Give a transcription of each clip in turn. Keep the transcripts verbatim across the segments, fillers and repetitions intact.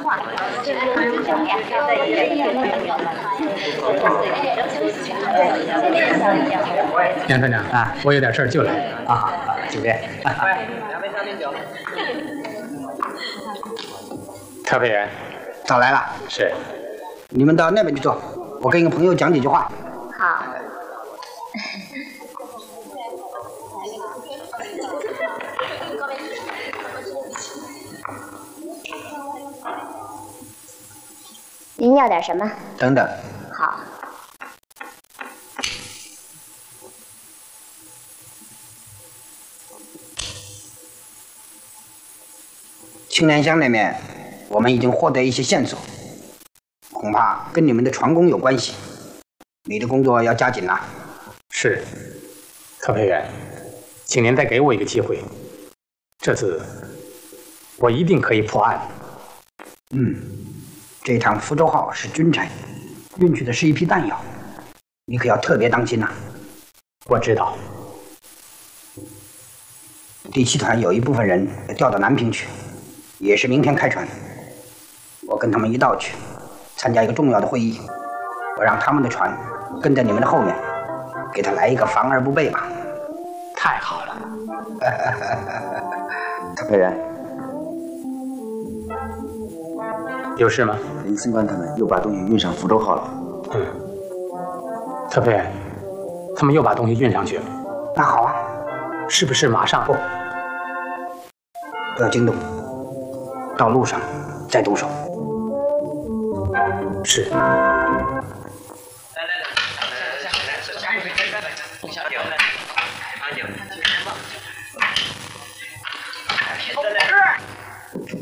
杨船长啊，我有点事儿就来啊，就这。 两杯香槟酒。 特派员， 找来了。 是。 你们到那边去坐，我跟一个朋友讲几句话。 好。您要点什么？ 等等。 好。 青莲乡那边，我们已经获得一些线索，恐怕跟你们的船工有关系。你的工作要加紧了。 是，特派员，请您再给我一个机会，这次我一定可以破案。 嗯。这趟福州号是军差，运去的是一批弹药，你可要特别当心呐、啊。 我知道。 第七团有一部分人调到南平去，也是明天开船。我跟他们一道去，参加一个重要的会议。我让他们的船跟在你们的后面，给他来一个防而不备吧。 太好了， 特派员。 有事吗？ 林司官他们又把东西运上福州号了。 嗯，特派员，他们又把东西运上去了。 那好啊， 是不是马上？ 不，不要惊动，到路上再动手。 是。 来来来，下一回开开开，下酒来，安静，同志。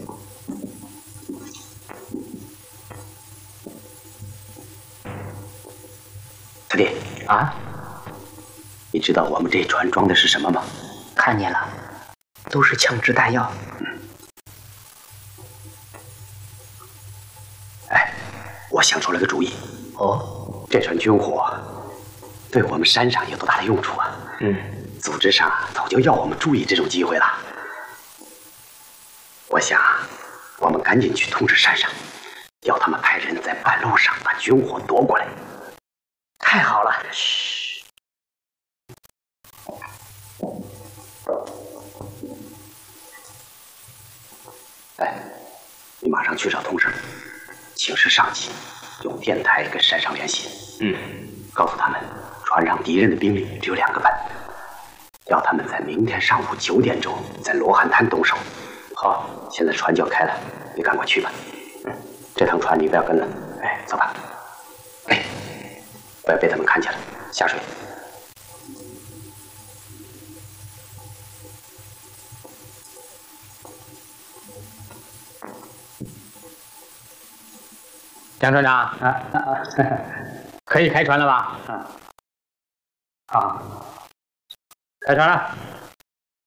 特弟啊， 你知道我们这船装的是什么吗？ 看见了，都是枪支弹药。 嗯。哎，我想出了个主意。 哦， 这船军火对我们山上有多大的用处啊？ 嗯， 组织上早就要我们注意这种机会了。我想，我们赶紧去通知山上，要他们派人在半路上把军火夺过来。 太好了！ 嘘。哎，你马上去找同事，请示上级，用电台跟山上联系。 嗯， 告诉他们，船上敌人的兵力只有两个半，要他们在明天上午九点钟在罗汉滩动手。好，现在船就要开了，你赶快去吧。嗯，这趟船你不要跟了。哎，走吧。哎，不要被他们看见了，下水。 杨船长啊啊啊！可以开船了吧？啊，好，开船了。